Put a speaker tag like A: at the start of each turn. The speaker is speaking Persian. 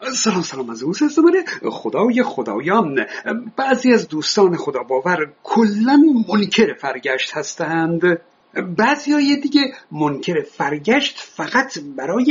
A: سلام از اوست زمانه خدای خدایان. بعضی از دوستان خدا باور کلن منکر فرگشت هستند، بعضی های دیگه منکر فرگشت فقط برای